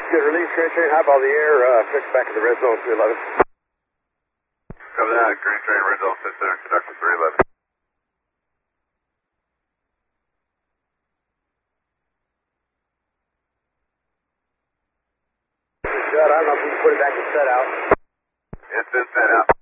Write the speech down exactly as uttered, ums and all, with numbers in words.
Good release, Grand Train, highball the air, uh, fix back in the red zone, three eleven. Cover that, Grand Train, red zone, six center, conductor three eleven. Good, I don't know if we can put it back and set out. It's been set out.